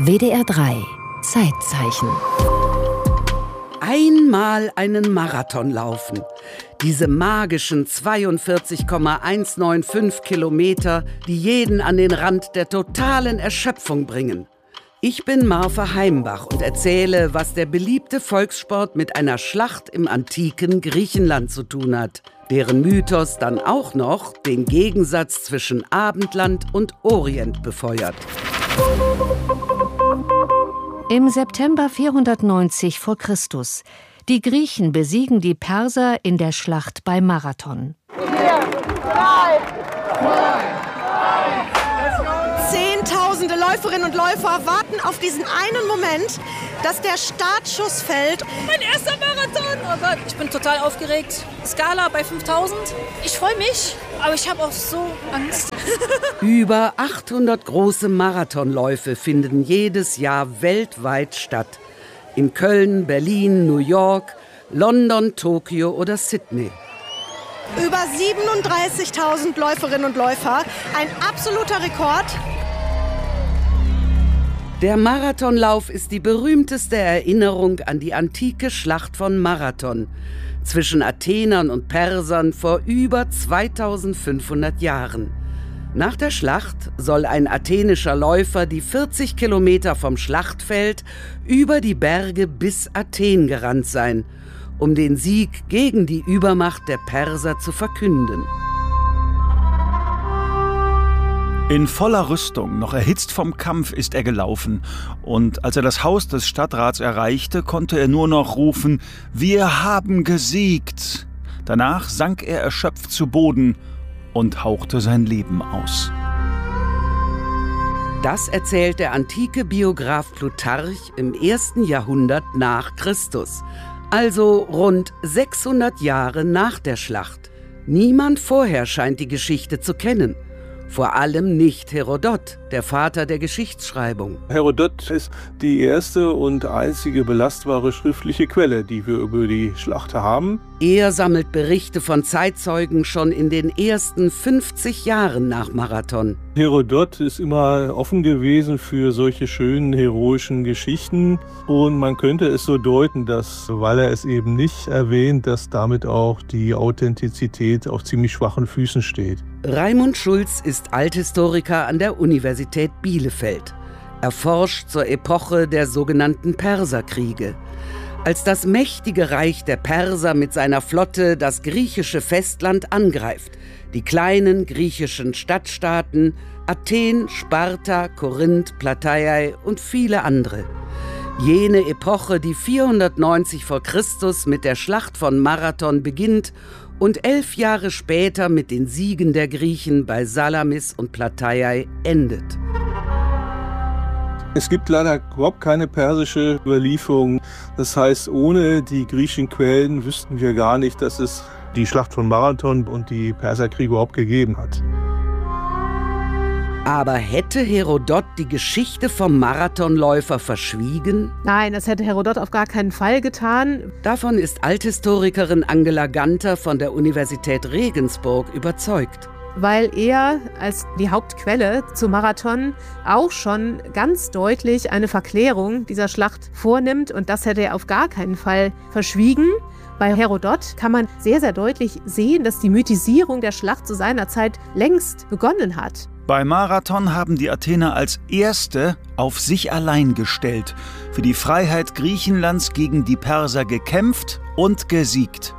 WDR 3 Zeitzeichen. Einmal einen Marathon laufen. Diese magischen 42,195 Kilometer, die jeden an den Rand der totalen Erschöpfung bringen. Ich bin Marfa Heimbach und erzähle, was der beliebte Volkssport mit einer Schlacht im antiken Griechenland zu tun hat, deren Mythos dann auch noch den Gegensatz zwischen Abendland und Orient befeuert. Im September 490 v. Chr. Die Griechen besiegen die Perser in der Schlacht bei Marathon. 4, 3, 2, 1. Zehntausende Läuferinnen und Läufer warten auf diesen einen Moment, dass der Startschuss fällt. Mein erster Marathon! Oh Gott, ich bin total aufgeregt. Skala bei 5000. Ich freue mich, aber ich habe auch so Angst. Über 800 große Marathonläufe finden jedes Jahr weltweit statt. In Köln, Berlin, New York, London, Tokio oder Sydney. Über 37.000 Läuferinnen und Läufer, ein absoluter Rekord. Der Marathonlauf ist die berühmteste Erinnerung an die antike Schlacht von Marathon zwischen Athenern und Persern vor über 2500 Jahren. Nach der Schlacht soll ein athenischer Läufer die 40 Kilometer vom Schlachtfeld über die Berge bis Athen gerannt sein, um den Sieg gegen die Übermacht der Perser zu verkünden. In voller Rüstung, noch erhitzt vom Kampf, ist er gelaufen. Und als er das Haus des Stadtrats erreichte, konnte er nur noch rufen: Wir haben gesiegt! Danach sank er erschöpft zu Boden und hauchte sein Leben aus. Das erzählt der antike Biograf Plutarch im 1. Jahrhundert nach Christus, also rund 600 Jahre nach der Schlacht. Niemand vorher scheint die Geschichte zu kennen. Vor allem nicht Herodot, der Vater der Geschichtsschreibung. Herodot ist die erste und einzige belastbare schriftliche Quelle, die wir über die Schlacht haben. Er sammelt Berichte von Zeitzeugen schon in den ersten 50 Jahren nach Marathon. Herodot ist immer offen gewesen für solche schönen, heroischen Geschichten. Und man könnte es so deuten, dass, weil er es eben nicht erwähnt, dass damit auch die Authentizität auf ziemlich schwachen Füßen steht. Raimund Schulz ist Althistoriker an der Universität Bielefeld. Er forscht zur Epoche der sogenannten Perserkriege. Als das mächtige Reich der Perser mit seiner Flotte das griechische Festland angreift, die kleinen griechischen Stadtstaaten Athen, Sparta, Korinth, Plataea und viele andere. Jene Epoche, die 490 v. Chr. Mit der Schlacht von Marathon beginnt und 11 Jahre später mit den Siegen der Griechen bei Salamis und Plataea endet. Es gibt leider überhaupt keine persische Überlieferung. Das heißt, ohne die griechischen Quellen wüssten wir gar nicht, dass es die Schlacht von Marathon und die Perserkriege überhaupt gegeben hat. Aber hätte Herodot die Geschichte vom Marathonläufer verschwiegen? Nein, das hätte Herodot auf gar keinen Fall getan. Davon ist Althistorikerin Angela Ganter von der Universität Regensburg überzeugt. Weil er als die Hauptquelle zu Marathon auch schon ganz deutlich eine Verklärung dieser Schlacht vornimmt. Und das hätte er auf gar keinen Fall verschwiegen. Bei Herodot kann man sehr, sehr deutlich sehen, dass die Mythisierung der Schlacht zu seiner Zeit längst begonnen hat. Bei Marathon haben die Athener als Erste auf sich allein gestellt, für die Freiheit Griechenlands gegen die Perser gekämpft und gesiegt.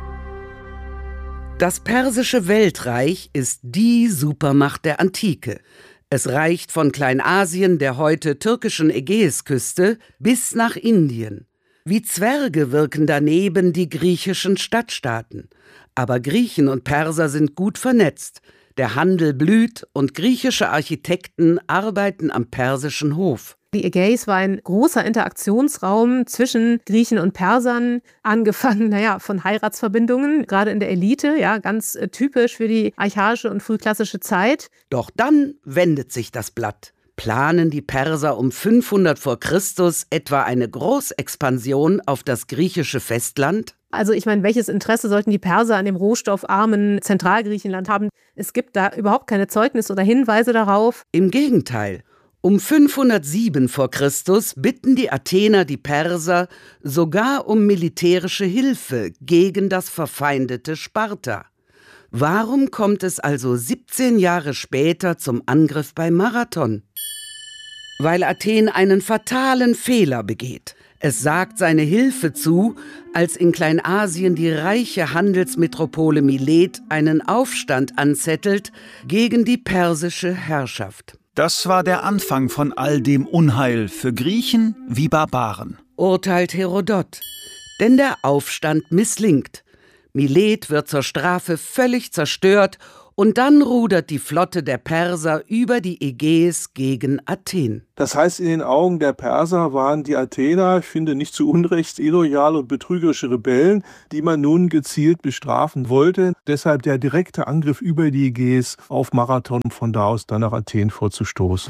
Das persische Weltreich ist die Supermacht der Antike. Es reicht von Kleinasien, der heute türkischen Ägäisküste, bis nach Indien. Wie Zwerge wirken daneben die griechischen Stadtstaaten. Aber Griechen und Perser sind gut vernetzt. Der Handel blüht und griechische Architekten arbeiten am persischen Hof. Die Ägäis war ein großer Interaktionsraum zwischen Griechen und Persern, angefangen von Heiratsverbindungen, gerade in der Elite, ganz typisch für die archaische und frühklassische Zeit. Doch dann wendet sich das Blatt. Planen die Perser um 500 v. Chr. Etwa eine Großexpansion auf das griechische Festland? Also ich meine, welches Interesse sollten die Perser an dem rohstoffarmen Zentralgriechenland haben? Es gibt da überhaupt keine Zeugnisse oder Hinweise darauf. Im Gegenteil. Um 507 vor Christus bitten die Athener die Perser sogar um militärische Hilfe gegen das verfeindete Sparta. Warum kommt es also 17 Jahre später zum Angriff bei Marathon? Weil Athen einen fatalen Fehler begeht. Es sagt seine Hilfe zu, als in Kleinasien die reiche Handelsmetropole Milet einen Aufstand anzettelt gegen die persische Herrschaft. Das war der Anfang von all dem Unheil für Griechen wie Barbaren, urteilt Herodot. Denn der Aufstand misslingt. Milet wird zur Strafe völlig zerstört und dann rudert die Flotte der Perser über die Ägäis gegen Athen. Das heißt, in den Augen der Perser waren die Athener, ich finde nicht zu Unrecht, illoyale und betrügerische Rebellen, die man nun gezielt bestrafen wollte. Deshalb der direkte Angriff über die Ägäis auf Marathon, um von da aus dann nach Athen vorzustoßen.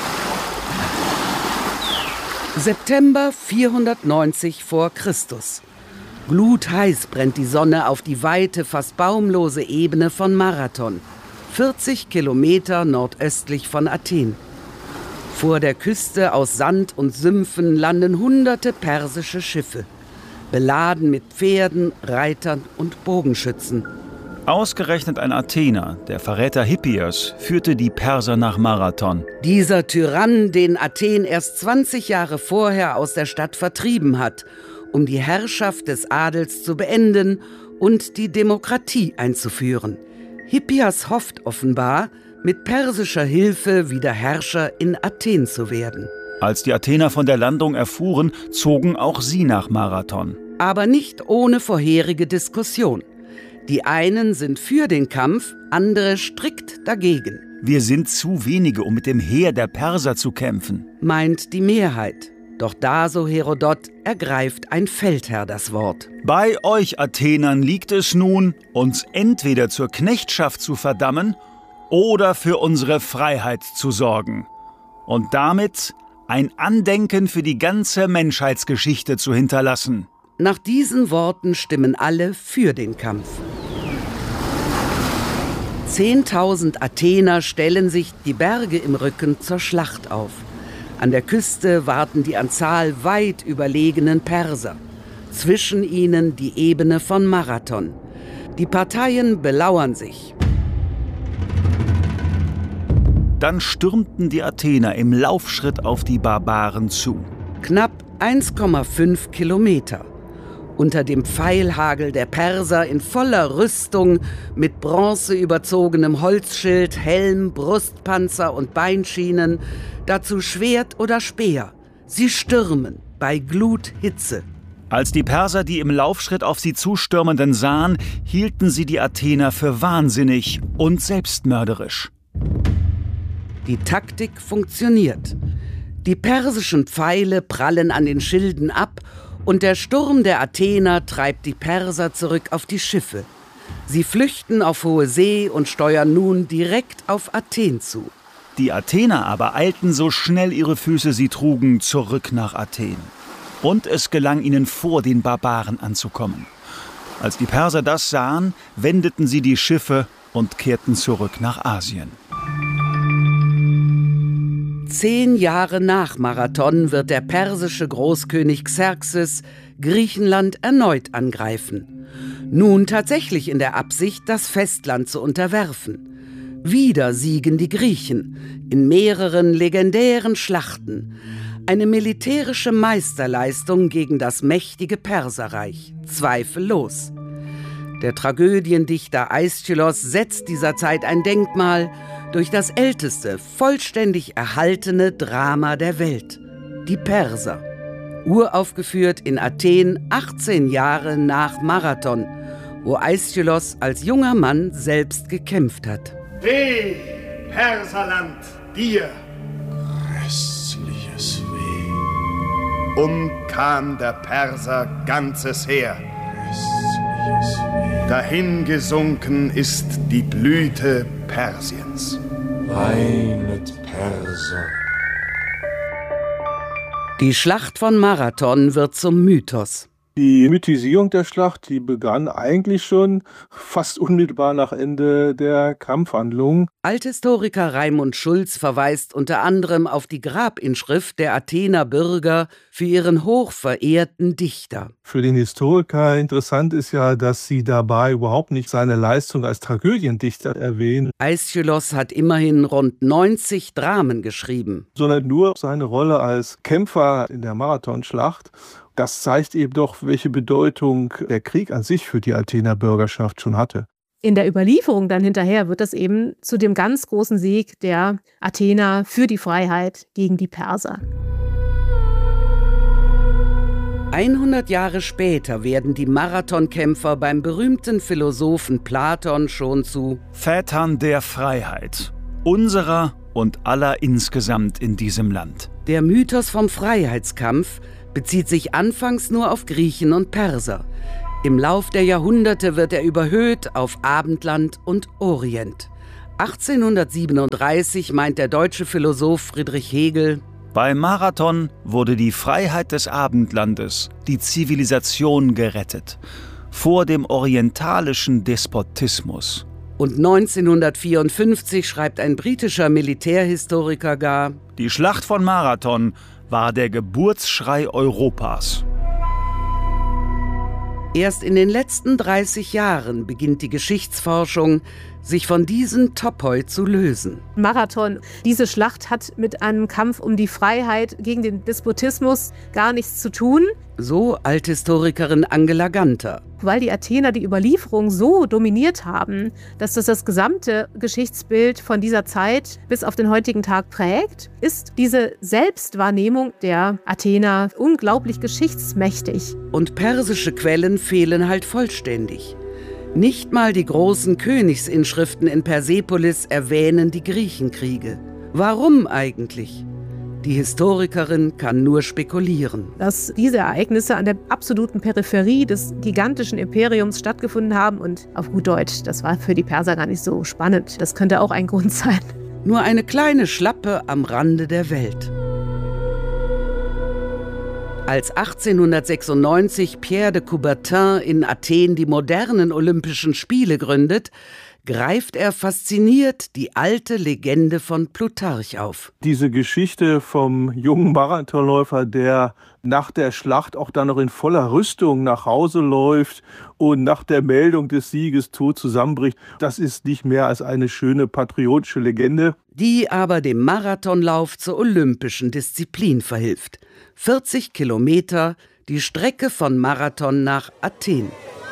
September 490 vor Christus. Glutheiß brennt die Sonne auf die weite, fast baumlose Ebene von Marathon, 40 Kilometer nordöstlich von Athen. Vor der Küste aus Sand und Sümpfen landen hunderte persische Schiffe, beladen mit Pferden, Reitern und Bogenschützen. Ausgerechnet ein Athener, der Verräter Hippias, führte die Perser nach Marathon. Dieser Tyrann, den Athen erst 20 Jahre vorher aus der Stadt vertrieben hat, um die Herrschaft des Adels zu beenden und die Demokratie einzuführen. Hippias hofft offenbar, mit persischer Hilfe wieder Herrscher in Athen zu werden. Als die Athener von der Landung erfuhren, zogen auch sie nach Marathon. Aber nicht ohne vorherige Diskussion. Die einen sind für den Kampf, andere strikt dagegen. Wir sind zu wenige, um mit dem Heer der Perser zu kämpfen, meint die Mehrheit. Doch da, so Herodot, ergreift ein Feldherr das Wort. Bei euch, Athenern, liegt es nun, uns entweder zur Knechtschaft zu verdammen oder für unsere Freiheit zu sorgen. Und damit ein Andenken für die ganze Menschheitsgeschichte zu hinterlassen. Nach diesen Worten stimmen alle für den Kampf. 10.000 Athener stellen sich die Berge im Rücken zur Schlacht auf. An der Küste warten die an Zahl weit überlegenen Perser. Zwischen ihnen die Ebene von Marathon. Die Parteien belauern sich. Dann stürmten die Athener im Laufschritt auf die Barbaren zu. Knapp 1,5 Kilometer. Unter dem Pfeilhagel der Perser in voller Rüstung, mit bronzeüberzogenem Holzschild, Helm, Brustpanzer und Beinschienen, dazu Schwert oder Speer. Sie stürmen bei Gluthitze. Als die Perser die im Laufschritt auf sie zustürmenden sahen, hielten sie die Athener für wahnsinnig und selbstmörderisch. Die Taktik funktioniert. Die persischen Pfeile prallen an den Schilden ab und der Sturm der Athener treibt die Perser zurück auf die Schiffe. Sie flüchten auf hohe See und steuern nun direkt auf Athen zu. Die Athener aber eilten so schnell ihre Füße sie trugen zurück nach Athen. Und es gelang ihnen vor den Barbaren anzukommen. Als die Perser das sahen, wendeten sie die Schiffe und kehrten zurück nach Asien. 10 Jahre nach Marathon wird der persische Großkönig Xerxes Griechenland erneut angreifen. Nun tatsächlich in der Absicht, das Festland zu unterwerfen. Wieder siegen die Griechen in mehreren legendären Schlachten. Eine militärische Meisterleistung gegen das mächtige Perserreich, zweifellos. Der Tragödiendichter Aeschylos setzt dieser Zeit ein Denkmal durch das älteste, vollständig erhaltene Drama der Welt, die Perser. Uraufgeführt in Athen 18 Jahre nach Marathon, wo Aeschylos als junger Mann selbst gekämpft hat. Weh, Perserland, dir! Grässliches Weh. Umkam der Perser ganzes Heer. Grässliches Weh. Dahingesunken ist die Blüte Persiens. Weinet, Perser. Die Schlacht von Marathon wird zum Mythos. Die Mythisierung der Schlacht, die begann eigentlich schon fast unmittelbar nach Ende der Kampfhandlung. Althistoriker Raimund Schulz verweist unter anderem auf die Grabinschrift der Athener Bürger für ihren hochverehrten Dichter. Für den Historiker interessant ist ja, dass sie dabei überhaupt nicht seine Leistung als Tragödiendichter erwähnen. Aeschylus hat immerhin rund 90 Dramen geschrieben. Sondern nur seine Rolle als Kämpfer in der Marathonschlacht. Das zeigt eben doch, welche Bedeutung der Krieg an sich für die Athener Bürgerschaft schon hatte. In der Überlieferung dann hinterher wird das eben zu dem ganz großen Sieg der Athener für die Freiheit gegen die Perser. 100 Jahre später werden die Marathonkämpfer beim berühmten Philosophen Platon schon zu Vätern der Freiheit, unserer und aller insgesamt in diesem Land. Der Mythos vom Freiheitskampf bezieht sich anfangs nur auf Griechen und Perser. Im Lauf der Jahrhunderte wird er überhöht auf Abendland und Orient. 1837 meint der deutsche Philosoph Friedrich Hegel: Beim Marathon wurde die Freiheit des Abendlandes, die Zivilisation gerettet, vor dem orientalischen Despotismus. Und 1954 schreibt ein britischer Militärhistoriker gar: Die Schlacht von Marathon war der Geburtsschrei Europas. Erst in den letzten 30 Jahren beginnt die Geschichtsforschung, sich von diesem Topoi zu lösen. Marathon, diese Schlacht hat mit einem Kampf um die Freiheit gegen den Despotismus gar nichts zu tun. So Althistorikerin Angela Ganter. Weil die Athener die Überlieferung so dominiert haben, dass das gesamte Geschichtsbild von dieser Zeit bis auf den heutigen Tag prägt, ist diese Selbstwahrnehmung der Athener unglaublich geschichtsmächtig. Und persische Quellen fehlen halt vollständig. Nicht mal die großen Königsinschriften in Persepolis erwähnen die Griechenkriege. Warum eigentlich? Die Historikerin kann nur spekulieren. Dass diese Ereignisse an der absoluten Peripherie des gigantischen Imperiums stattgefunden haben und auf gut Deutsch, das war für die Perser gar nicht so spannend. Das könnte auch ein Grund sein. Nur eine kleine Schlappe am Rande der Welt. Als 1896 Pierre de Coubertin in Athen die modernen Olympischen Spiele gründet, greift er fasziniert die alte Legende von Plutarch auf. Diese Geschichte vom jungen Marathonläufer, der nach der Schlacht auch dann noch in voller Rüstung nach Hause läuft und nach der Meldung des Sieges tot zusammenbricht, das ist nicht mehr als eine schöne patriotische Legende. Die aber dem Marathonlauf zur olympischen Disziplin verhilft. 40 Kilometer, die Strecke von Marathon nach Athen.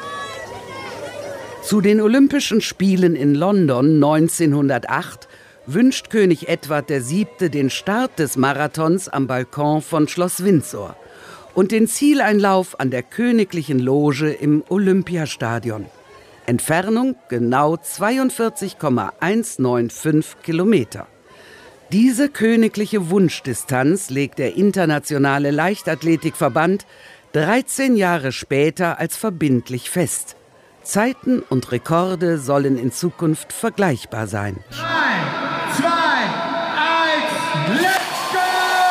Zu den Olympischen Spielen in London 1908 wünscht König Edward VII. Den Start des Marathons am Balkon von Schloss Windsor und den Zieleinlauf an der Königlichen Loge im Olympiastadion. Entfernung genau 42,195 Kilometer. Diese königliche Wunschdistanz legt der Internationale Leichtathletikverband 13 Jahre später als verbindlich fest. Zeiten und Rekorde sollen in Zukunft vergleichbar sein. 3, 2, 1, let's go!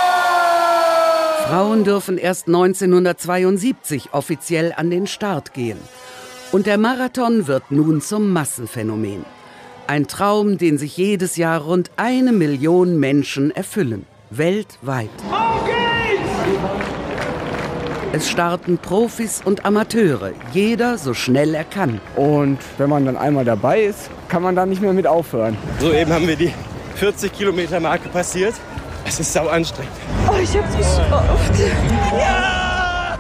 Frauen dürfen erst 1972 offiziell an den Start gehen. Und der Marathon wird nun zum Massenphänomen. Ein Traum, den sich jedes Jahr rund 1 Million Menschen erfüllen. Weltweit. Auf geht's! Es starten Profis und Amateure, jeder so schnell er kann. Und wenn man dann einmal dabei ist, kann man dann nicht mehr mit aufhören. Soeben haben wir die 40-Kilometer-Marke passiert. Es ist sau anstrengend. Oh, ich hab's geschafft. Ja!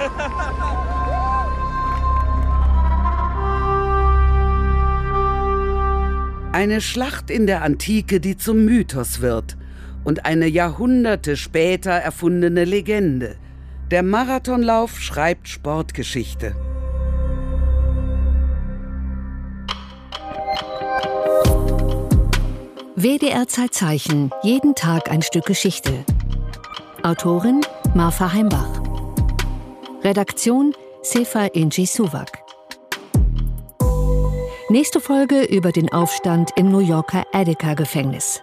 Eine Schlacht in der Antike, die zum Mythos wird. Und eine Jahrhunderte später erfundene Legende. Der Marathonlauf schreibt Sportgeschichte. WDR Zeitzeichen. Jeden Tag ein Stück Geschichte. Autorin Marfa Heimbach. Redaktion Sefa Inci Suwak. Nächste Folge über den Aufstand im New Yorker Attica-Gefängnis.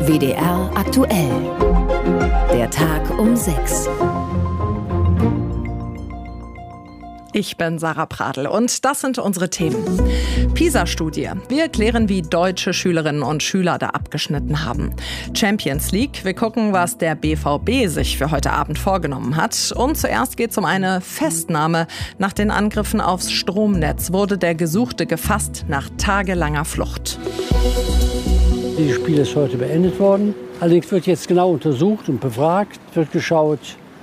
WDR aktuell. Der Tag um 6. Ich bin Sarah Pradl und das sind unsere Themen. PISA-Studie. Wir erklären, wie deutsche Schülerinnen und Schüler da abgeschnitten haben. Champions League. Wir gucken, was der BVB sich für heute Abend vorgenommen hat. Und zuerst geht es um eine Festnahme. Nach den Angriffen aufs Stromnetz wurde der Gesuchte gefasst nach tagelanger Flucht. Dieses Spiel ist heute beendet worden. Allerdings wird jetzt genau untersucht und befragt. Wird geschaut,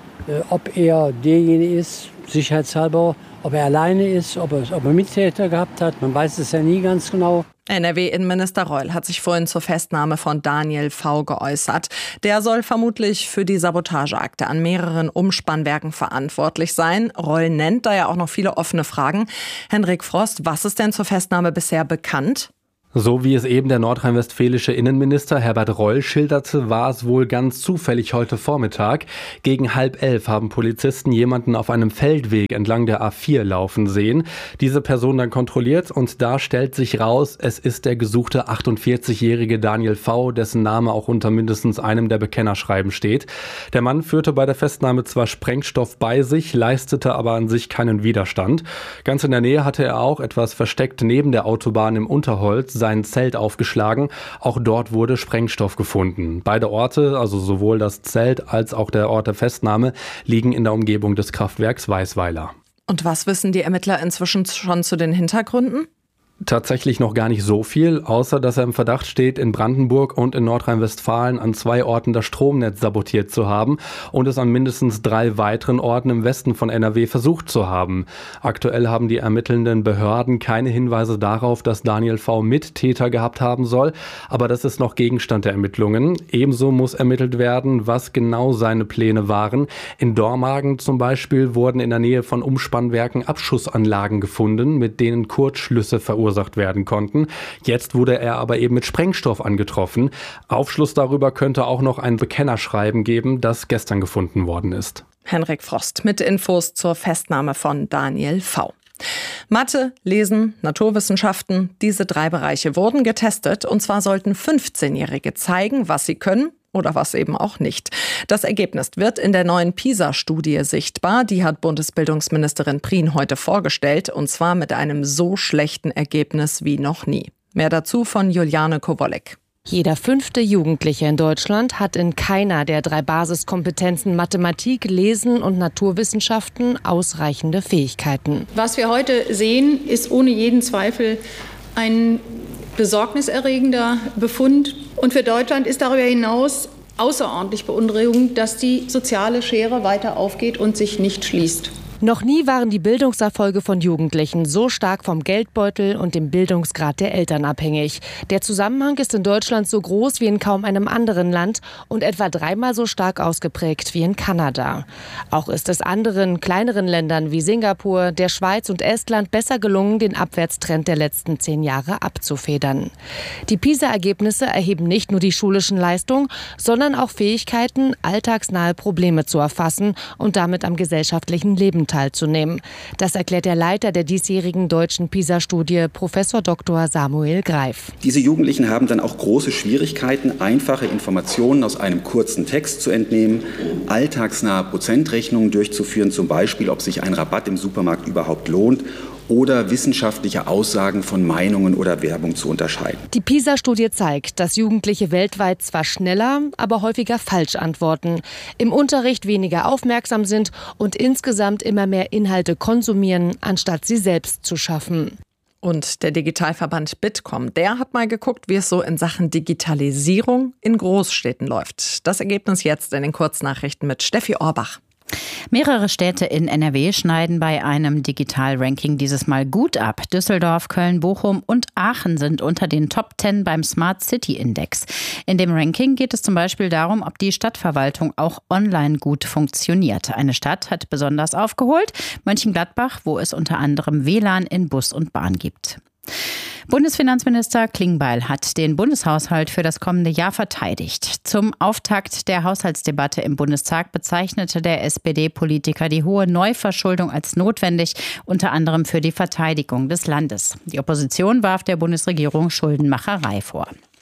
ob er derjenige ist, sicherheitshalber, ob er alleine ist, ob er Mittäter gehabt hat. Man weiß es ja nie ganz genau. NRW-Innenminister Reul hat sich vorhin zur Festnahme von Daniel V. geäußert. Der soll vermutlich für die Sabotageakte an mehreren Umspannwerken verantwortlich sein. Reul nennt da ja auch noch viele offene Fragen. Henrik Frost, was ist denn zur Festnahme bisher bekannt? So wie es eben der nordrhein-westfälische Innenminister Herbert Reul schilderte, war es wohl ganz zufällig heute Vormittag. Gegen 10:30 haben Polizisten jemanden auf einem Feldweg entlang der A4 laufen sehen. Diese Person dann kontrolliert und da stellt sich raus, es ist der gesuchte 48-jährige Daniel V., dessen Name auch unter mindestens einem der Bekennerschreiben steht. Der Mann führte bei der Festnahme zwar Sprengstoff bei sich, leistete aber an sich keinen Widerstand. Ganz in der Nähe hatte er auch etwas versteckt neben der Autobahn im Unterholz sein Zelt aufgeschlagen. Auch dort wurde Sprengstoff gefunden. Beide Orte, also sowohl das Zelt als auch der Ort der Festnahme, liegen in der Umgebung des Kraftwerks Weißweiler. Und was wissen die Ermittler inzwischen schon zu den Hintergründen? Tatsächlich noch gar nicht so viel, außer dass er im Verdacht steht, in Brandenburg und in Nordrhein-Westfalen an 2 Orten das Stromnetz sabotiert zu haben und es an mindestens 3 weiteren Orten im Westen von NRW versucht zu haben. Aktuell haben die ermittelnden Behörden keine Hinweise darauf, dass Daniel V. Mittäter gehabt haben soll, aber das ist noch Gegenstand der Ermittlungen. Ebenso muss ermittelt werden, was genau seine Pläne waren. In Dormagen zum Beispiel wurden in der Nähe von Umspannwerken Abschussanlagen gefunden, mit denen Kurzschlüsse verursacht werden konnten. Jetzt wurde er aber eben mit Sprengstoff angetroffen. Aufschluss darüber könnte auch noch ein Bekennerschreiben geben, das gestern gefunden worden ist. Henrik Frost mit Infos zur Festnahme von Daniel V. Mathe, Lesen, Naturwissenschaften, diese 3 Bereiche wurden getestet und zwar sollten 15-Jährige zeigen, was sie können oder was eben auch nicht. Das Ergebnis wird in der neuen PISA-Studie sichtbar. Die hat Bundesbildungsministerin Prien heute vorgestellt und zwar mit einem so schlechten Ergebnis wie noch nie. Mehr dazu von Juliane Kowolek. Jeder 5. Jugendliche in Deutschland hat in keiner der 3 Basiskompetenzen Mathematik, Lesen und Naturwissenschaften ausreichende Fähigkeiten. Was wir heute sehen, ist ohne jeden Zweifel ein besorgniserregender Befund. Und für Deutschland ist darüber hinaus außerordentlich beunruhigend, dass die soziale Schere weiter aufgeht und sich nicht schließt. Noch nie waren die Bildungserfolge von Jugendlichen so stark vom Geldbeutel und dem Bildungsgrad der Eltern abhängig. Der Zusammenhang ist in Deutschland so groß wie in kaum einem anderen Land und etwa 3-mal so stark ausgeprägt wie in Kanada. Auch ist es anderen, kleineren Ländern wie Singapur, der Schweiz und Estland besser gelungen, den Abwärtstrend der letzten 10 Jahre abzufedern. Die PISA-Ergebnisse erheben nicht nur die schulischen Leistungen, sondern auch Fähigkeiten, alltagsnahe Probleme zu erfassen und damit am gesellschaftlichen Leben teilzunehmen. Das erklärt der Leiter der diesjährigen deutschen PISA-Studie, Professor Dr. Samuel Greif. Diese Jugendlichen haben dann auch große Schwierigkeiten, einfache Informationen aus einem kurzen Text zu entnehmen, alltagsnahe Prozentrechnungen durchzuführen, zum Beispiel, ob sich ein Rabatt im Supermarkt überhaupt lohnt, oder wissenschaftliche Aussagen von Meinungen oder Werbung zu unterscheiden. Die PISA-Studie zeigt, dass Jugendliche weltweit zwar schneller, aber häufiger falsch antworten, im Unterricht weniger aufmerksam sind und insgesamt immer mehr Inhalte konsumieren, anstatt sie selbst zu schaffen. Und der Digitalverband Bitkom, der hat mal geguckt, wie es so in Sachen Digitalisierung in Großstädten läuft. Das Ergebnis jetzt in den Kurznachrichten mit Steffi Orbach. Mehrere Städte in NRW schneiden bei einem Digital-Ranking dieses Mal gut ab. Düsseldorf, Köln, Bochum und Aachen sind unter den Top 10 beim Smart City Index. In dem Ranking geht es zum Beispiel darum, ob die Stadtverwaltung auch online gut funktioniert. Eine Stadt hat besonders aufgeholt, Mönchengladbach, wo es unter anderem WLAN in Bus und Bahn gibt. Bundesfinanzminister Klingbeil hat den Bundeshaushalt für das kommende Jahr verteidigt. Zum Auftakt der Haushaltsdebatte im Bundestag bezeichnete der SPD-Politiker die hohe Neuverschuldung als notwendig, unter anderem für die Verteidigung des Landes. Die Opposition warf der Bundesregierung Schuldenmacherei vor.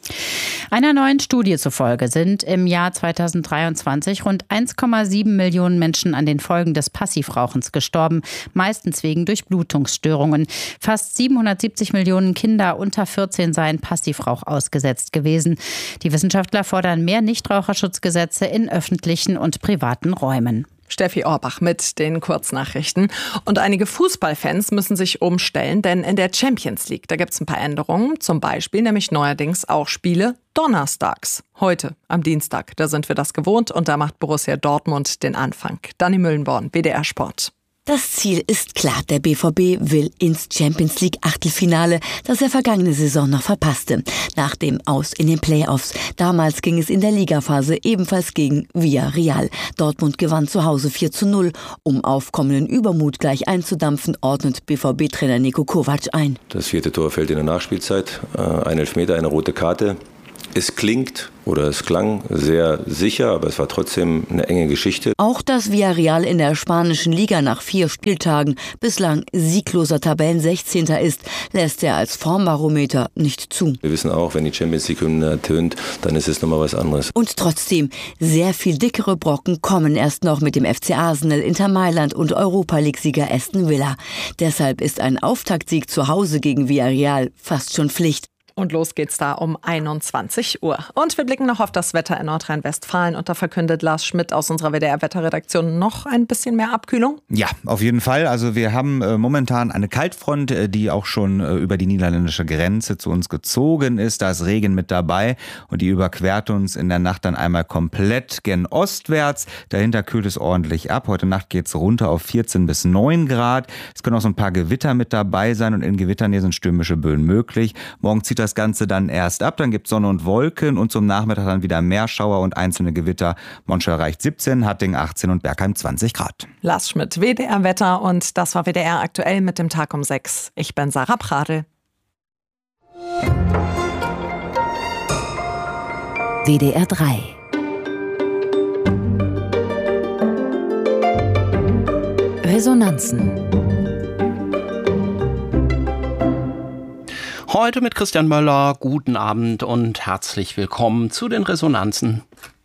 Einer neuen Studie zufolge sind im Jahr 2023 rund 1,7 Millionen Menschen an den Folgen des Passivrauchens gestorben, meistens wegen Durchblutungsstörungen. Fast 770 Millionen Kinder unter 14 seien Passivrauch ausgesetzt gewesen. Die Wissenschaftler fordern mehr Nichtraucherschutzgesetze in öffentlichen und privaten Räumen. Steffi Orbach mit den Kurznachrichten. Und einige Fußballfans müssen sich umstellen, denn in der Champions League, da gibt es ein paar Änderungen. Zum Beispiel nämlich neuerdings auch Spiele donnerstags. Heute, am Dienstag, da sind wir das gewohnt und da macht Borussia Dortmund den Anfang. Dani Müllenborn, WDR Sport. Das Ziel ist klar, der BVB will ins Champions League Achtelfinale, das er vergangene Saison noch verpasste. Nach dem Aus in den Playoffs. Damals ging es in der Ligaphase ebenfalls gegen Villarreal. Dortmund gewann zu Hause 4:0. Um aufkommenden Übermut gleich einzudampfen, ordnet BVB-Trainer Niko Kovac ein. Das 4. Tor fällt in der Nachspielzeit. Ein Elfmeter, eine rote Karte. Es klang sehr sicher, aber es war trotzdem eine enge Geschichte. Auch dass Villarreal in der spanischen Liga nach 4 Spieltagen bislang siegloser Tabellen-16. ist, lässt er als Formbarometer nicht zu. Wir wissen auch, wenn die Champions League-Hymne ertönt, dann ist es nochmal was anderes. Und trotzdem, sehr viel dickere Brocken kommen erst noch mit dem FC Arsenal, Inter Mailand und Europa-League-Sieger Aston Villa. Deshalb ist ein Auftaktsieg zu Hause gegen Villarreal fast schon Pflicht. Und los geht's da um 21 Uhr. Und wir blicken noch auf das Wetter in Nordrhein-Westfalen. Und da verkündet Lars Schmidt aus unserer WDR-Wetterredaktion noch ein bisschen mehr Abkühlung. Ja, auf jeden Fall. Also wir haben momentan eine Kaltfront, die auch schon über die niederländische Grenze zu uns gezogen ist. Da ist Regen mit dabei und die überquert uns in der Nacht dann einmal komplett gen ostwärts. Dahinter kühlt es ordentlich ab. Heute Nacht geht's runter auf 14 bis 9 Grad. Es können auch so ein paar Gewitter mit dabei sein und in Gewittern sind stürmische Böen möglich. Morgen zieht das Ganze dann erst ab, dann gibt es Sonne und Wolken und zum Nachmittag dann wieder Meerschauer und einzelne Gewitter. Monschau erreicht 17, Hattingen 18 und Bergheim 20 Grad. Lars Schmidt, WDR Wetter und das war WDR aktuell mit dem Tag um 6. Ich bin Sarah Pradel. WDR 3 Resonanzen. Heute mit Christian Möller. Guten Abend und herzlich willkommen zu den Resonanzen.